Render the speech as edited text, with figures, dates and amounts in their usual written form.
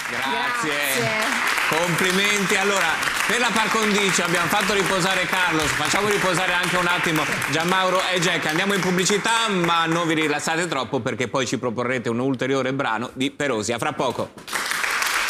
Grazie. Complimenti. Allora, per la par condicio abbiamo fatto riposare Carlos, facciamo riposare anche un attimo Gianmauro e Jack. Andiamo in pubblicità, ma non vi rilassate troppo perché poi ci proporrete un ulteriore brano di Perosia. Fra poco.